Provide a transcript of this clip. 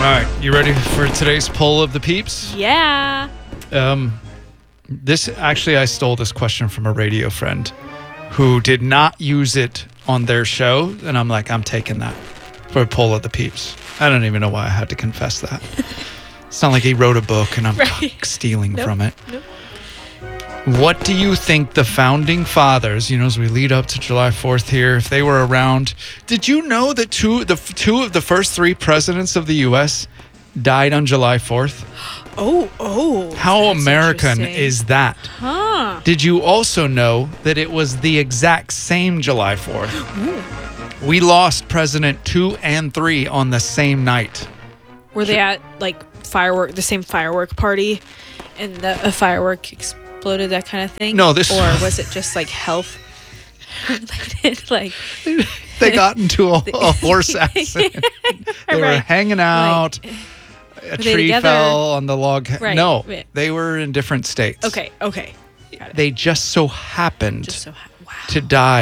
right, you ready for today's poll of the peeps? Yeah. This actually, I stole this question from a radio friend who did not use it on their show, and I'm like, I'm taking that for a poll of the peeps. I don't even know why I had to confess that. It's not like he wrote a book and I'm stealing from it. Nope. What do you think the founding fathers, as we lead up to July 4th here, if they were around? Did you know that two of the first three presidents of the U.S. died on July 4th? Oh. How that's American interesting. is that? Huh. Did you also know that it was the exact same July 4th? Ooh. We lost President 2 and 3 on the same night. Were they at the same firework party, and a firework exploded, that kind of thing? No, or was it just health related? They got into a horse accident. They were hanging out. A tree together? fell on the log. Right. No, they were in different states. Okay. Got it. They just so happened Wow. to die